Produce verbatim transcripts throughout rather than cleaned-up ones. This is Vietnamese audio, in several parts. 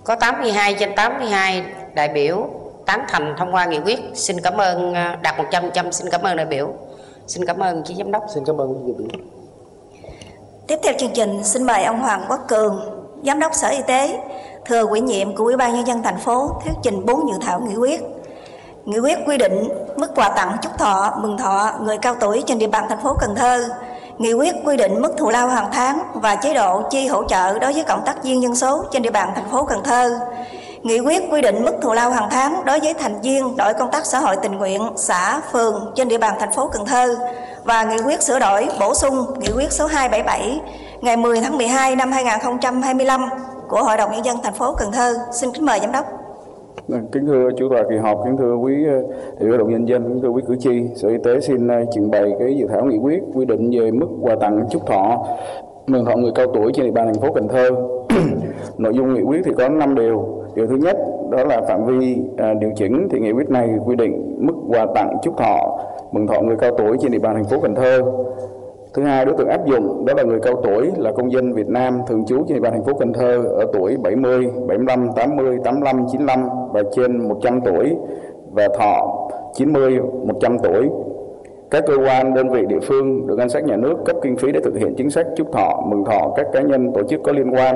Có tám mươi hai trên tám mươi hai đại biểu tán thành thông qua nghị quyết. Xin cảm ơn, đạt một trăm phần trăm. Xin cảm ơn đại biểu. Xin cảm ơn chí giám đốc. Xin cảm ơn đại biểu. Tiếp theo chương trình, xin mời ông Hoàng Quốc Cường, Giám đốc Sở Y tế, thừa ủy nhiệm của Ủy ban Nhân dân thành phố thuyết trình bốn dự thảo nghị quyết. Nghị quyết quy định mức quà tặng chúc thọ, mừng thọ người cao tuổi trên địa bàn thành phố Cần Thơ. Nghị quyết quy định mức thù lao hàng tháng và chế độ chi hỗ trợ đối với cộng tác viên dân số trên địa bàn thành phố Cần Thơ. Nghị quyết quy định mức thù lao hàng tháng đối với thành viên đội công tác xã hội tình nguyện xã, phường trên địa bàn thành phố Cần Thơ và nghị quyết sửa đổi bổ sung nghị quyết số hai trăm bảy mươi bảy ngày mười tháng mười hai năm hai nghìn không trăm hai mươi lăm của Hội đồng Nhân dân thành phố Cần Thơ. Xin kính mời giám đốc. Kính thưa chủ tọa kỳ họp, kính thưa quý Hội đồng Nhân dân, kính thưa quý cử tri, Sở Y tế xin trình bày cái dự thảo nghị quyết quy định về mức quà tặng chúc thọ, mừng thọ người cao tuổi trên địa bàn thành phố Cần Thơ. Nội dung nghị quyết thì có năm điều. Điều thứ nhất đó là phạm vi à, điều chỉnh thì nghị quyết này quy định mức quà tặng chúc thọ, mừng thọ người cao tuổi trên địa bàn thành phố Cần Thơ. Thứ hai, đối tượng áp dụng đó là người cao tuổi là công dân Việt Nam thường trú trên địa bàn thành phố Cần Thơ ở tuổi bảy mươi, bảy mươi lăm, tám mươi, tám mươi lăm, chín mươi lăm và trên một trăm tuổi và thọ chín mươi, một trăm tuổi. Các cơ quan, đơn vị địa phương được ngân sách nhà nước cấp kinh phí để thực hiện chính sách chúc thọ, mừng thọ các cá nhân, tổ chức có liên quan.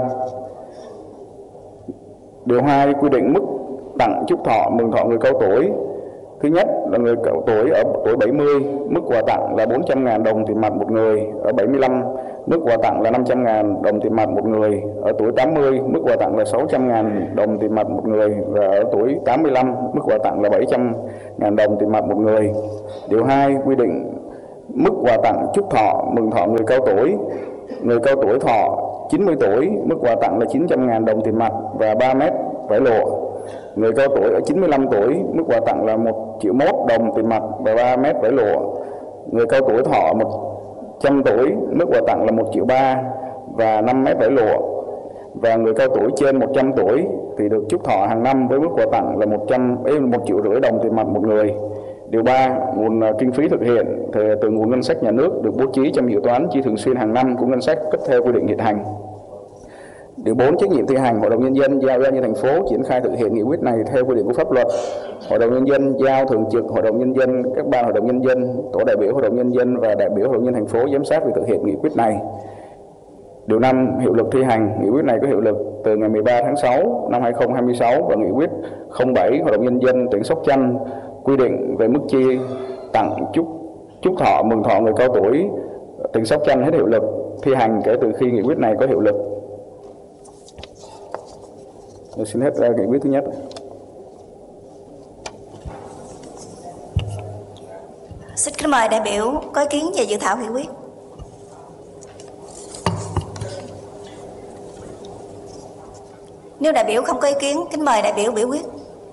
Điều hai quy định mức tặng chúc thọ, mừng thọ người cao tuổi. Thứ nhất là người cao tuổi ở tuổi bảy mươi, mức quà tặng là bốn trăm nghìn đồng tiền mặt một người. Ở bảy mươi lăm, mức quà tặng là năm trăm nghìn đồng tiền mặt một người. Ở tuổi tám mươi, mức quà tặng là sáu trăm nghìn đồng tiền mặt một người. Và ở tuổi tám mươi lăm, mức quà tặng là bảy trăm nghìn đồng tiền mặt một người. Điều hai quy định mức quà tặng chúc thọ, mừng thọ người cao tuổi. Người cao tuổi thọ chín mươi tuổi, mức quà tặng là chín trăm nghìn đồng tiền mặt và ba mét vải lụa. Người cao tuổi ở chín mươi lăm tuổi, mức quà tặng là một triệu mốt đồng tiền mặt và ba mét vải lụa. Người cao tuổi thọ một trăm tuổi, mức quà tặng là một triệu ba và năm mét vải lụa. Và người cao tuổi trên một trăm tuổi thì được chúc thọ hàng năm với mức quà tặng là một trăm một triệu rưỡi đồng tiền mặt một người. Điều ba, nguồn kinh phí thực hiện thì từ nguồn ngân sách nhà nước được bố trí trong dự toán chi thường xuyên hàng năm của ngân sách cấp theo quy định hiện hành. Điều bốn, trách nhiệm thi hành. Hội đồng Nhân dân giao Ủy ban nhân dân thành phố triển khai thực hiện nghị quyết này theo quy định của pháp luật. Hội đồng Nhân dân giao thường trực Hội đồng Nhân dân, các ban Hội đồng Nhân dân, tổ đại biểu Hội đồng Nhân dân và đại biểu Hội đồng Nhân dân thành phố giám sát việc thực hiện nghị quyết này. Điều năm, hiệu lực thi hành. Nghị quyết này có hiệu lực từ ngày mười ba tháng sáu năm hai nghìn không trăm hai mươi sáu và nghị quyết không bảy Hội đồng Nhân dân tỉnh Sóc Trăng quy định về mức chi tặng chúc chúc thọ, mừng thọ người cao tuổi tỉnh Sóc Trăng hết hiệu lực thi hành kể từ khi nghị quyết này có hiệu lực. Tôi xin hết nghị quyết thứ nhất. Xin kính mời đại biểu có ý kiến về dự thảo nghị quyết. Nếu đại biểu không có ý kiến, kính mời đại biểu biểu quyết.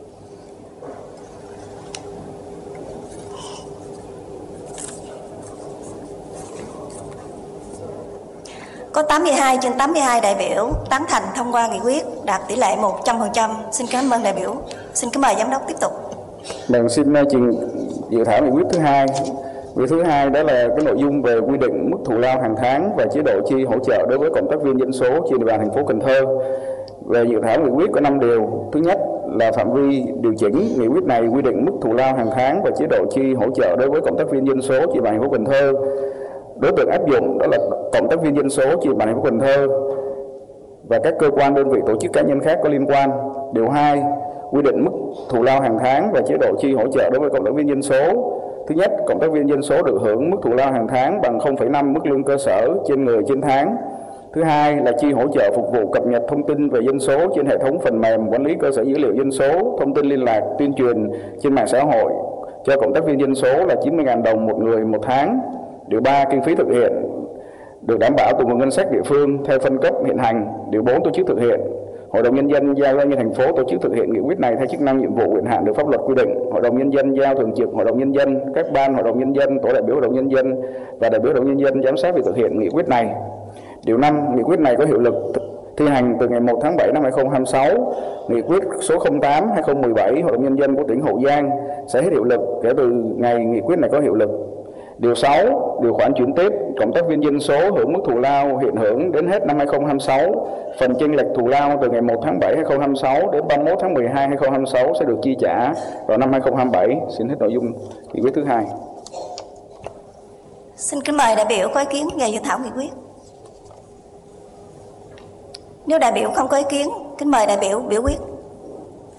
Có tám mươi hai trên tám mươi hai đại biểu tán thành thông qua nghị quyết, đạt tỷ lệ một trăm phần trăm. Xin cảm ơn đại biểu. Xin kính mời giám đốc tiếp tục. Bạn xin trình dự thảo nghị quyết thứ hai. Nghị thứ hai đó là cái nội dung về quy định mức thù lao hàng tháng và chế độ chi hỗ trợ đối với cộng tác viên dân số trên địa bàn thành phố Cần Thơ. Về dự thảo nghị quyết có năm điều. Thứ nhất là phạm vi điều chỉnh. Nghị quyết này quy định mức thù lao hàng tháng và chế độ chi hỗ trợ đối với cộng tác viên dân số trên địa bàn thành phố Cần Thơ. Đối tượng áp dụng đó là cộng tác viên dân số trên địa bàn thành phố Cần Thơ và các cơ quan, đơn vị, tổ chức cá nhân khác có liên quan. Điều hai quy định mức thù lao hàng tháng và chế độ chi hỗ trợ đối với cộng tác viên dân số. Thứ nhất, cộng tác viên dân số được hưởng mức thù lao hàng tháng bằng không phẩy năm mức lương cơ sở trên người trên tháng. Thứ hai là chi hỗ trợ phục vụ cập nhật thông tin về dân số trên hệ thống phần mềm quản lý cơ sở dữ liệu dân số, thông tin liên lạc, tuyên truyền trên mạng xã hội cho cộng tác viên dân số là chín mươi nghìn đồng một người một tháng. Điều ba, kinh phí thực hiện được đảm bảo từ nguồn ngân sách địa phương theo phân cấp hiện hành. Điều bốn, tổ chức thực hiện. Hội đồng Nhân dân giao Ủy ban nhân dân thành phố tổ chức thực hiện nghị quyết này theo chức năng nhiệm vụ quyền hạn được pháp luật quy định. Hội đồng Nhân dân giao thường trực Hội đồng Nhân dân, các ban Hội đồng Nhân dân, tổ đại biểu Hội đồng Nhân dân và đại biểu Hội đồng Nhân dân giám sát việc thực hiện nghị quyết này. Điều năm, nghị quyết này có hiệu lực thi hành từ ngày một tháng bảy năm hai nghìn không trăm hai mươi sáu. Nghị quyết số không tám hai nghìn không trăm mười bảy Hội đồng Nhân dân của tỉnh Hậu Giang sẽ hết hiệu lực kể từ ngày nghị quyết này có hiệu lực. Điều sáu, điều khoản chuyển tiếp, cộng tác viên dân số hưởng mức thù lao hiện hưởng đến hết năm hai nghìn không trăm hai mươi sáu. Phần chênh lệch thù lao từ ngày một tháng bảy hai nghìn không trăm hai mươi sáu đến ba mươi mốt tháng mười hai hai nghìn không trăm hai mươi sáu sẽ được chi trả vào năm hai nghìn không trăm hai mươi bảy. Xin hết nội dung nghị quyết thứ hai. Xin kính mời đại biểu có ý kiến về dự thảo nghị quyết. Nếu đại biểu không có ý kiến, kính mời đại biểu biểu quyết.